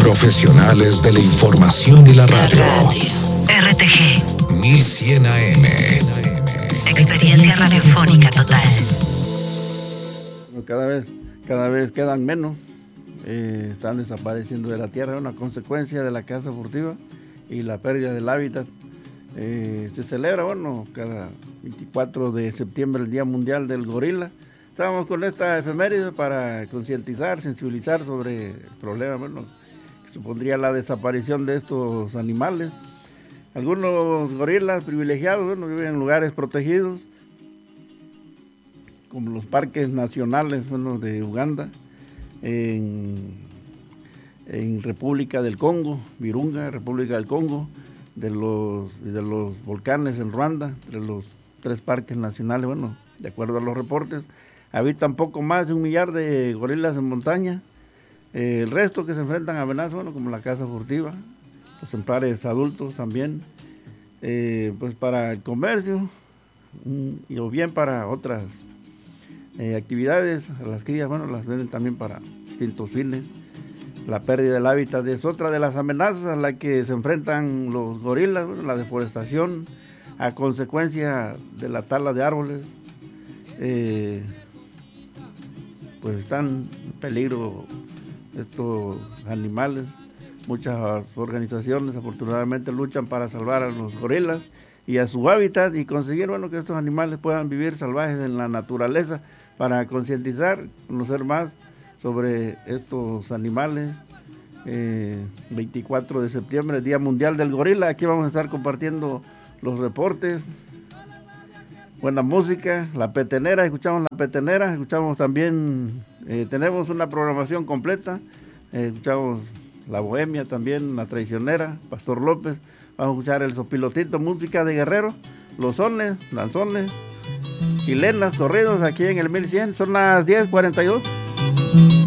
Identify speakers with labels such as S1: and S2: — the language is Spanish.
S1: Profesionales de la información y la radio.
S2: RTG
S1: 1100 AM.
S2: Experiencia radiofónica total.
S3: Cada vez quedan menos. Están desapareciendo de la tierra, una consecuencia de la caza furtiva y la pérdida del hábitat. Se celebra, cada 24 de septiembre el Día Mundial del Gorila. Estábamos con esta efeméride para concientizar, sensibilizar sobre el problema, que supondría la desaparición de estos animales. Algunos gorilas privilegiados, viven en lugares protegidos, como los parques nacionales, de Uganda, en República del Congo, Virunga, República del Congo, de los volcanes en Ruanda, entre los 3 parques nacionales, de acuerdo a los reportes, habitan poco más de 1 millar de gorilas en montaña. El resto que se enfrentan a amenazas, como la caza furtiva, los ejemplares adultos también, pues para el comercio o bien para otras actividades. A las crías, las venden también para distintos fines. La pérdida del hábitat es otra de las amenazas a la que se enfrentan los gorilas, la deforestación a consecuencia de la tala de árboles. Pues están en peligro estos animales. Muchas organizaciones afortunadamente luchan para salvar a los gorilas y a su hábitat y conseguir que estos animales puedan vivir salvajes en la naturaleza, para concientizar, conocer más sobre estos animales. 24 de septiembre, Día Mundial del Gorila. Aquí vamos a estar compartiendo los reportes, buena música, la petenera, escuchamos también, tenemos una programación completa, escuchamos la bohemia también, la traicionera, Pastor López, vamos a escuchar el sopilotito, música de guerrero, los sones, danzones, chilenas, corridos aquí en el 1100, son las 10:42.